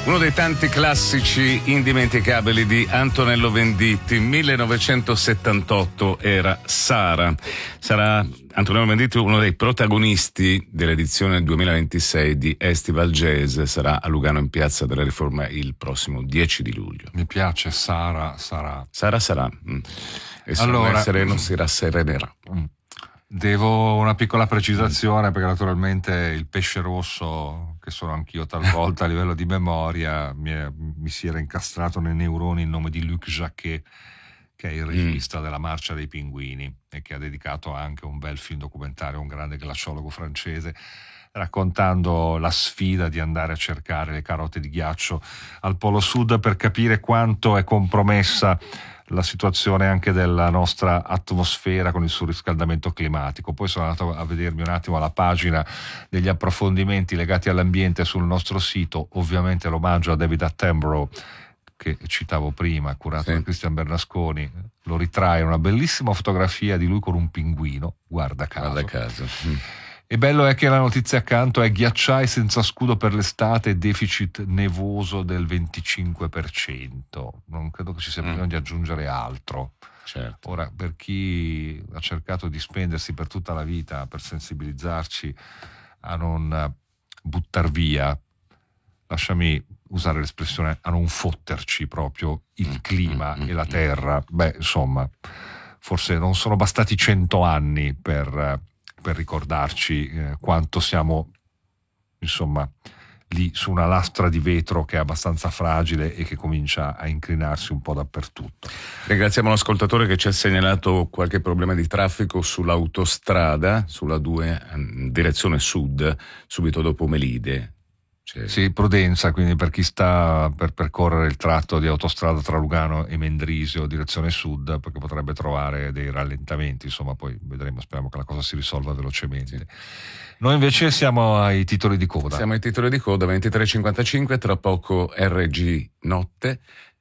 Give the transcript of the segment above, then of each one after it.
Uno dei tanti classici indimenticabili di Antonello Venditti, 1978 era Sara. Sarà Antonello Venditti uno dei protagonisti dell'edizione 2026 di Estival Jazz, sarà a Lugano in Piazza della Riforma il prossimo 10 di luglio. Mi piace Sara sarà. Sara sarà. E allora, sereno si rasserenerà. Devo una piccola precisazione, perché naturalmente il pesce rosso, che sono anch'io talvolta a livello di memoria, mi si era incastrato nei neuroni il nome di Luc Jacquet, che è il regista della Marcia dei Pinguini e che ha dedicato anche un bel film documentario a un grande glaciologo francese, raccontando la sfida di andare a cercare le carote di ghiaccio al Polo Sud per capire quanto è compromessa la situazione anche della nostra atmosfera con il surriscaldamento climatico. Poi sono andato a vedermi un attimo la pagina degli approfondimenti legati all'ambiente sul nostro sito, ovviamente l'omaggio a David Attenborough che citavo prima, curato da Cristian Bernasconi, lo ritrae una bellissima fotografia di lui con un pinguino, guarda caso. E bello è che la notizia accanto è: ghiacciai senza scudo per l'estate, deficit nevoso del 25%. Non credo che ci sia bisogno di aggiungere altro. Certo. Ora, per chi ha cercato di spendersi per tutta la vita per sensibilizzarci a non buttar via, lasciami usare l'espressione, a non fotterci proprio il clima e la terra, insomma, forse non sono bastati 100 anni per ricordarci quanto siamo, insomma, lì su una lastra di vetro che è abbastanza fragile e che comincia a incrinarsi un po' dappertutto. Ringraziamo l'ascoltatore che ci ha segnalato qualche problema di traffico sull'autostrada, sulla 2 direzione sud, subito dopo Melide. Sì, prudenza quindi per chi sta per percorrere il tratto di autostrada tra Lugano e Mendrisio direzione sud, perché potrebbe trovare dei rallentamenti, insomma poi vedremo, speriamo che la cosa si risolva velocemente. Noi invece siamo ai titoli di coda. 23:55, tra poco RG Notte.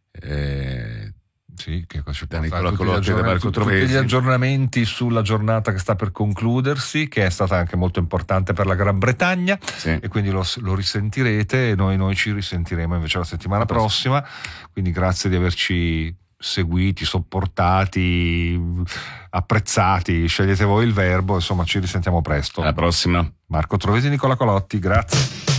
Sì, che ci da Nicola Cologgi e da Marco Trovesi. Tutti gli aggiornamenti sulla giornata che sta per concludersi, che è stata anche molto importante per la Gran Bretagna, e quindi lo risentirete e noi ci risentiremo invece la settimana prossima. Quindi grazie di averci seguiti, sopportati, apprezzati, scegliete voi il verbo, insomma ci risentiamo presto. Alla prossima. Marco Trovesi, Nicola Colotti, grazie.